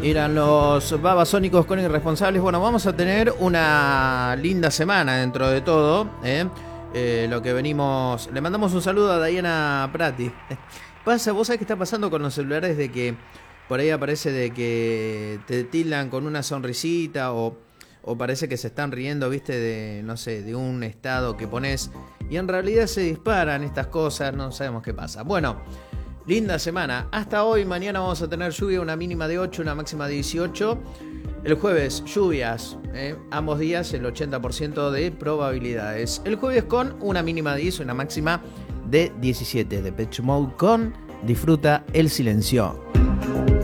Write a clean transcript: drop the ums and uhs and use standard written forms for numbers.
Eran los Babasónicos con Irresponsables. Bueno, vamos a tener una linda semana dentro de todo. Lo que venimos... Le mandamos un saludo a Diana Prati. ¿Vos sabés qué está pasando con los celulares? De que por ahí aparece de que te tildan con una sonrisita o parece que se están riendo, viste, de, no sé, de un estado que pones y en realidad se disparan estas cosas, no sabemos qué pasa. Bueno, linda semana. Hasta hoy, mañana vamos a tener lluvia, una mínima de 8, una máxima de 18. El jueves, lluvias, ambos días el 80% de probabilidades. El jueves con una mínima de 10, una máxima de 17. Depeche Mode con Disfruta el Silencio.